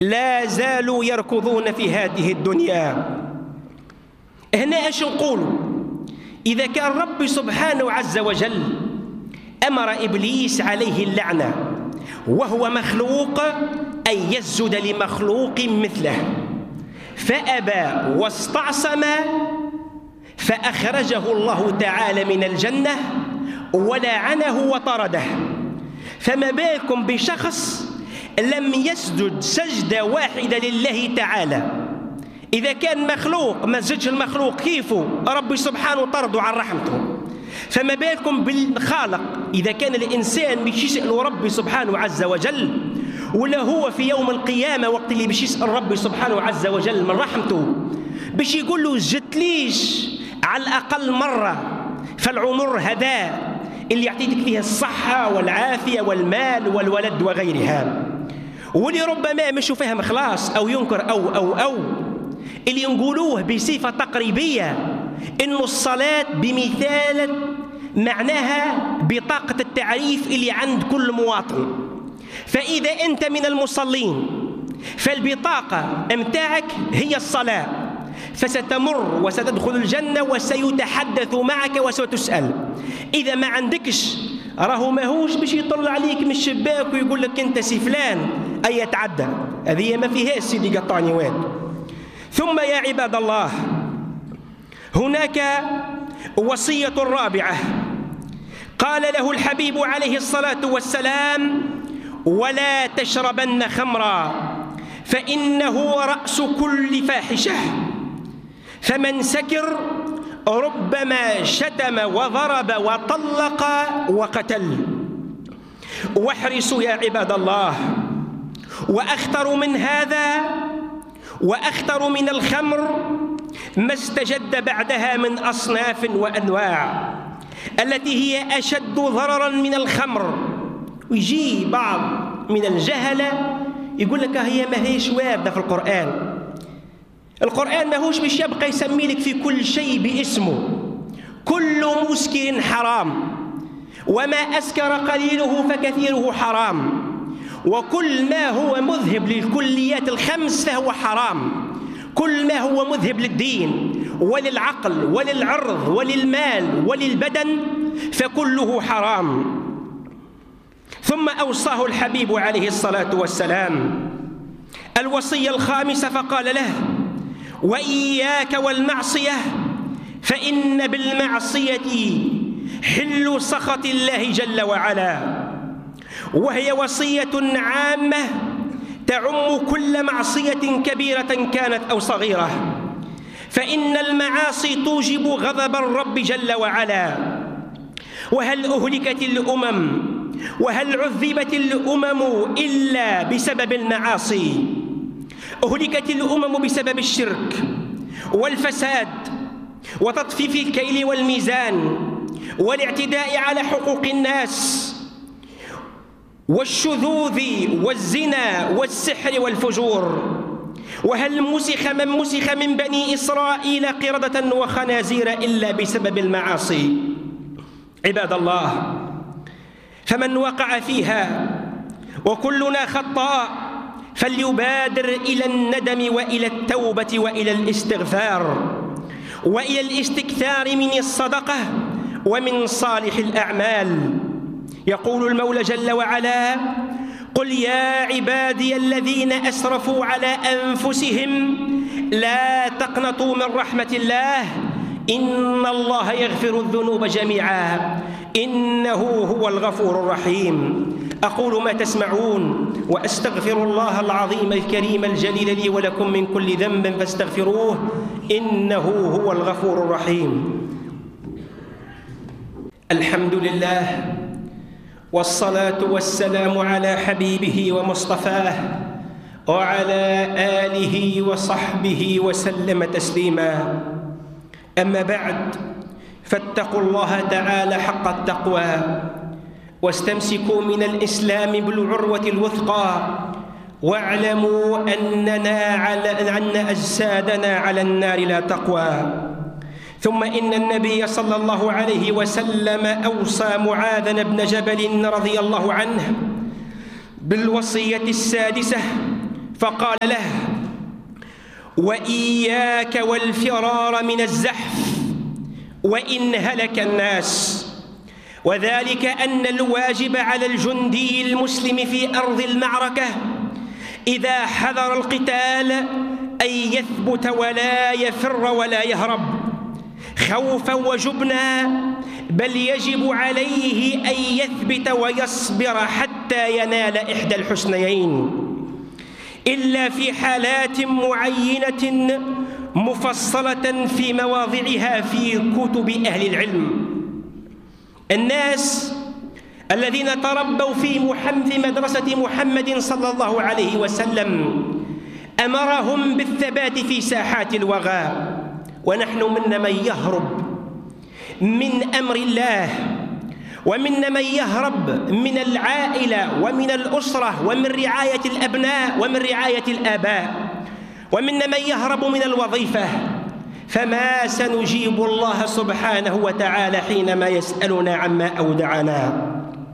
لا زالوا يركضون في هذه الدنيا. هنا ايش نقولوا؟ إذا كان ربي سبحانه عز وجل أمر إبليس عليه اللعنة وهو مخلوق أن يسجد لمخلوق مثله، فأبى واستعصم فأخرجه الله تعالى من الجنة ولعنه وطرده، فما بالكم بشخص لم يسجد سجدة واحدة لله تعالى؟ إذا كان مخلوق ما سجدش المخلوق كيفه ربي سبحانه طرده عن رحمته، فما بالكم بالخالق؟ إذا كان الإنسان مش يسأل ربي سبحانه عز وجل، ولا هو في يوم القيامة وقت اللي باش يسأل ربي سبحانه عز وجل من رحمته باش يقول له سجدتليش على الأقل مرة فالعمر هذا اللي يعطيك فيها الصحة والعافية والمال والولد وغيرها. واللي ربما مش فاهم خلاص أو ينكر أو اللي نقولوه بصفة تقريبية إنه الصلاة بمثال معناها بطاقة التعريف اللي عند كل مواطن. فإذا أنت من المصلين فالبطاقة متاعك هي الصلاة، فستمر وستدخل الجنة وسيتحدث معك وستسأل. إذا ما عندكش راهو ماهوش باش يطل عليك من الشباك ويقول لك أنت سي فلان أي يتعدى، هذه ما فيهاش سيدي قطعني واد. ثم يا عباد الله هناك وصية رابعة قال له الحبيب عليه الصلاة والسلام: ولا تشربن خمرا فإنه رأس كل فاحشة، فمن سكر ربما شتم وضرب وطلق وقتل. واحرصوا يا عباد الله، وأخطر من هذا وأخطر من الخمر ما استجد بعدها من أصناف وأنواع التي هي أشد ضررا من الخمر. ويجي بعض من الجهلة يقول لك هي ما هيش واردة في القرآن. القرآن ما هوش باش يبقى يسمي لك في كل شيء باسمه. كل مسكر حرام، وما أسكر قليله فكثيره حرام، وكل ما هو مذهب للكليات الخمس فهو حرام. كل ما هو مذهب للدين وللعقل وللعرض وللمال وللبدن فكله حرام. ثم أوصاه الحبيب عليه الصلاة والسلام الوصية الخامسة فقال له: وإياك والمعصية فإن بالمعصية حل سخط الله جل وعلا. وهي وصية عامة تعم كل معصية كبيرة كانت أو صغيرة، فإن المعاصي توجب غضب الرب جل وعلا. وهل أهلكت الأمم وهل عذبت الأمم إلا بسبب المعاصي؟ أهلكت الأمم بسبب الشرك والفساد وتطفيف الكيل والميزان والاعتداء على حقوق الناس والشذوذ والزنا والسحر والفجور. وهل مسخ من بني إسرائيل قردة وخنازير إلا بسبب المعاصي؟ عباد الله، فمن وقع فيها وكلنا خطاء فليبادر إلى الندم وإلى التوبة وإلى الاستغفار وإلى الاستكثار من الصدقة ومن صالح الأعمال. يقول المولى جل وعلا: قل يا عبادي الذين أسرفوا على أنفسهم لا تقنطوا من رحمة الله إن الله يغفر الذنوب جميعا إنه هو الغفور الرحيم. أقول ما تسمعون وأستغفر الله العظيم الكريم الجليل لي ولكم من كل ذنب فاستغفروه إنه هو الغفور الرحيم. الحمد لله والصلاة والسلام على حبيبه ومصطفاه وعلى آله وصحبه وسلم تسليما. أما بعد، فاتقوا الله تعالى حق التقوى واستمسكوا من الإسلام بالعروة الوثقى، واعلموا أن أجسادنا على النار لا تقوى. ثم إن النبي صلى الله عليه وسلم أوصى معاذ بن جبل رضي الله عنه بالوصية السادسة، فقال له: وإياك والفرار من الزحف وإن هلك الناس. وذلك أن الواجب على الجندي المسلم في أرض المعركة إذا حضر القتال أن يثبت ولا يفر ولا يهرب خوفا وجبنا، بل يجب عليه أن يثبت ويصبر حتى ينال إحدى الحسنيين، إلا في حالات معينة مفصلة في مواضعها في كتب أهل العلم. الناس الذين تربوا في مدرسة محمد صلى الله عليه وسلم أمرهم بالثبات في ساحات الوغى، ونحن منا من يهرب من أمر الله، ومنا من يهرب من العائلة ومن الأسرة ومن رعاية الأبناء ومن رعاية الآباء، ومنا من يهرب من الوظيفة. فما سنجيب الله سبحانه وتعالى حينما يسألنا عما أودعنا؟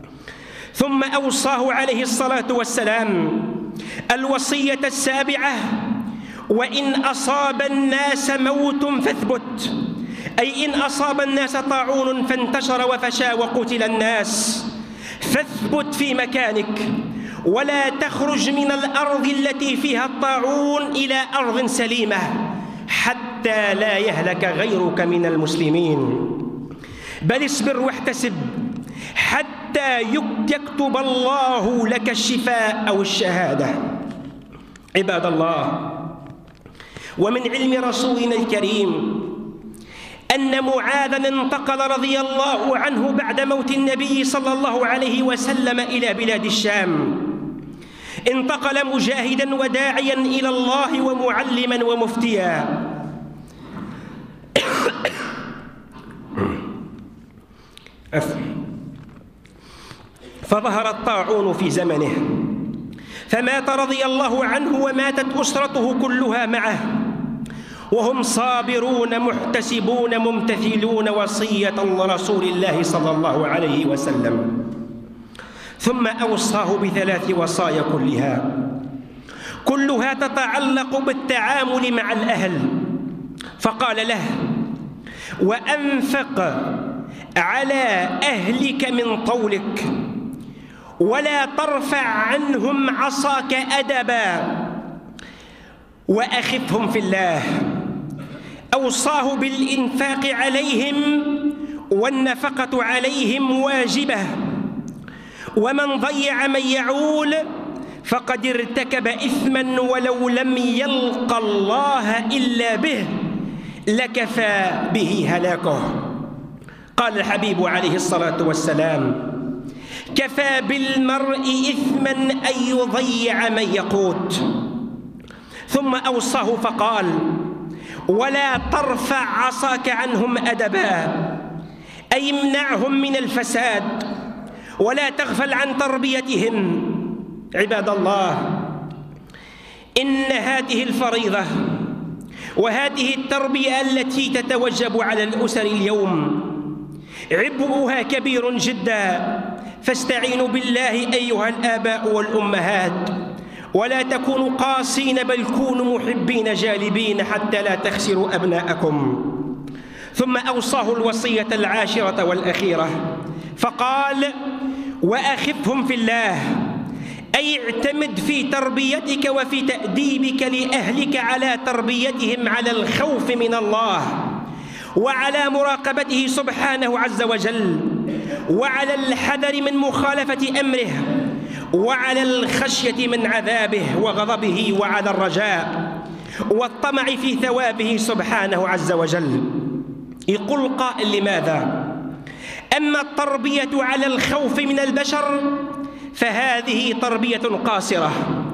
ثم أوصاه عليه الصلاة والسلام الوصية السابعة: وإن أصاب الناس موت فاثبت، أي إن أصاب الناس طاعون فانتشر وفشى وقتل الناس فاثبت في مكانك، ولا تخرج من الأرض التي فيها الطاعون إلى أرض سليمة حتى لا يهلك غيرك من المسلمين، بل اصبر واحتسب حتى يكتب الله لك الشفاء أو الشهادة. عباد الله، ومن علم رسولنا الكريم أن معاذا انتقل رضي الله عنه بعد موت النبي صلى الله عليه وسلم إلى بلاد الشام. انتقل مجاهدا وداعيا إلى الله ومعلما ومفتيا. فظهر الطاعون في زمنه، فمات رضي الله عنه وماتت أسرته كلها معه، وهم صابرون محتسبون ممتثلون وصية رسول الله صلى الله عليه وسلم. ثم أوصاه بثلاث وصايا كلها تتعلق بالتعامل مع الأهل، فقال له: وأنفق على أهلك من طولك، ولا ترفع عنهم عصاك أدبا، وأخفهم في الله. أوصاه بالإنفاق عليهم، والنفقة عليهم واجبة، ومن ضيع من يعول فقد ارتكب إثما ولو لم يلق الله إلا به لكفى به هلاكه. قال الحبيب عليه الصلاة والسلام: كفى بالمرء إثما أن يضيع من يقوت. ثم أوصاه فقال: ولا ترفع عصاك عنهم أدبا، أي امنعهم من الفساد ولا تغفل عن تربيتهم. عباد الله، إن هذه الفريضة وهذه التربية التي تتوجب على الأسر اليوم عبئها كبير جدا، فاستعينوا بالله أيها الآباء والأمهات، ولا تكونوا قاسين بل كونوا محبين جالبين حتى لا تخسروا أبناءكم. ثم أوصاه الوصية العاشرة والأخيرة فقال: وأخفهم في الله، أي اعتمد في تربيتك وفي تأديبك لأهلك على تربيتهم على الخوف من الله، وعلى مراقبته سبحانه عز وجل، وعلى الحذر من مخالفة أمره، وعلى الخشية من عذابه وغضبه، وعلى الرجاء والطمع في ثوابه سبحانه عز وجل. يقول قائل: لماذا؟ أما التربية على الخوف من البشر فهذه تربية قاصرة،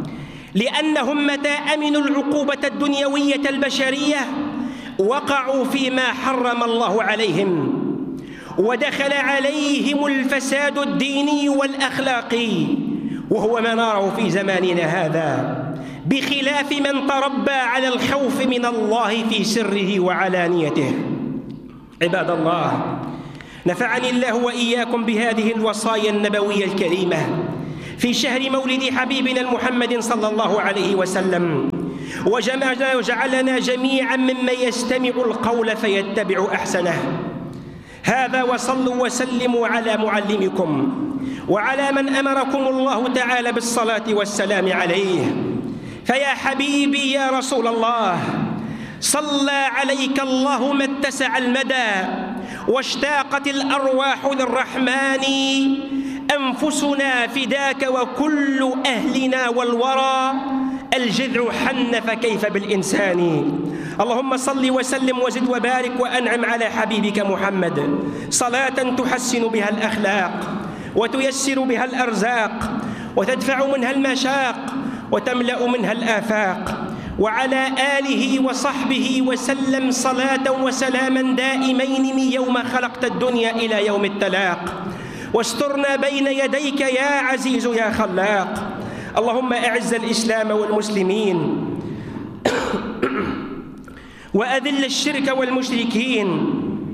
لأنهم متى أمنوا العقوبة الدنيوية البشرية وقعوا فيما حرم الله عليهم، ودخل عليهم الفساد الديني والأخلاقي، وهو ما نراه في زماننا هذا، بخلاف من تربى على الخوف من الله في سره وعلانيته. عباد الله، نفعني الله وإياكم بهذه الوصايا النبوية الكريمة في شهر مولد حبيبنا محمد صلى الله عليه وسلم، وجعلنا جميعا ممن يستمع القول فيتبع أحسنه. هذا وصلوا وسلموا على معلمكم وعلى من أمركم الله تعالى بالصلاة والسلام عليه. فيا حبيبي يا رسول الله، صلى عليك الله ما اتسع المدى واشتاقت الأرواح للرحمن، أنفسنا فداك وكل أهلنا والورى، الجذع حن فكيف بالإنسان. اللهم صل وسلم وزد وبارك وأنعم على حبيبك محمد صلاة تحسن بها الأخلاق وتيسر بها الأرزاق وتدفع منها المشاق وتملأ منها الآفاق، وعلى آله وصحبه وسلم صلاة وسلاما دائمين من يوم خلقت الدنيا إلى يوم التلاق. واسترنا بين يديك يا عزيز يا خلاق. اللهم أعز الإسلام والمسلمين وأذل الشرك والمشركين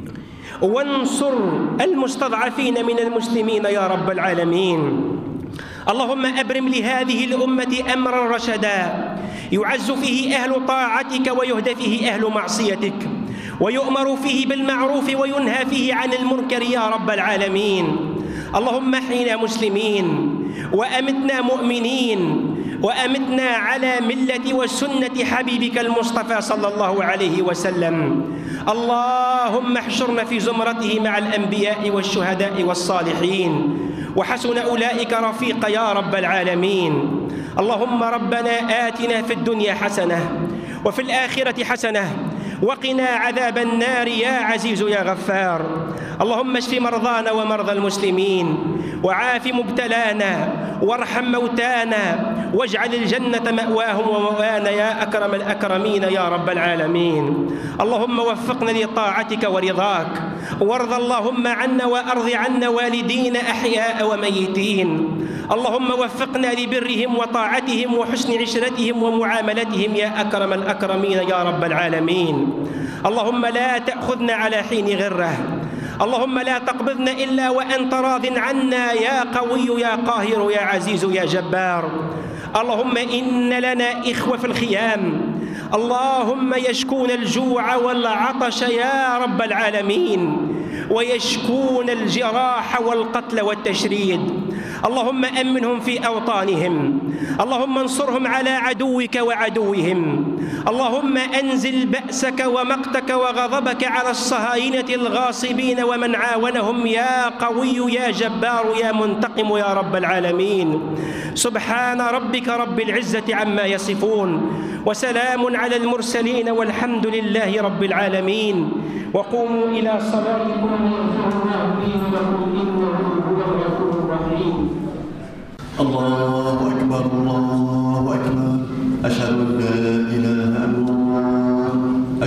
وانصر المستضعفين من المسلمين يا رب العالمين. اللهم أبرم لهذه الأمة أمرا رشدا يعز فيه أهل طاعتك ويهدى فيه أهل معصيتك، ويؤمر فيه بالمعروف وينهى فيه عن المنكر يا رب العالمين. اللهم احينا مسلمين وأمتنا مؤمنين وأمتنا على ملة وسنة حبيبك المصطفى صلى الله عليه وسلم. اللهم احشرنا في زمرته مع الأنبياء والشهداء والصالحين، وحسن أولئك رفيقا يا رب العالمين. اللهم ربنا آتنا في الدنيا حسنة وفي الآخرة حسنة وقنا عذاب النار يا عزيز يا غفار. اللهم اشف مرضانا ومرضى المسلمين وعاف مبتلانا وارحم موتانا واجعل الجنة مأواهم وموانا يا أكرم الأكرمين يا رب العالمين. اللهم وفقنا لطاعتك ورضاك، وارض اللهم عنا وأرض عنا والدينا أحياء وميتين. اللهم وفقنا لبرهم وطاعتهم وحسن عشرتهم ومعاملتهم يا أكرم الأكرمين يا رب العالمين. اللهم لا تأخذنا على حين غره، اللهم لا تقبضنا إلا وأنت راض عنا يا قوي يا قاهر يا عزيز يا جبار. اللهم إن لنا إخوة في الخيام، اللهم يشكون الجوع والعطش يا رب العالمين، ويشكون الجراح والقتل والتشريد. اللهم أمنهم في أوطانهم، اللهم انصرهم على عدوك وعدوهم. اللهم أنزل بأسك ومقتك وغضبك على الصهاينة الغاصبين ومن عاونهم يا قوي يا جبار يا منتقم يا رب العالمين. سبحان ربك رب العزة عما يصفون، وسلام على المرسلين والحمد لله رب العالمين. وقوموا إلى صلاتكم الله أكبر الله أكبر. أشهد أن لا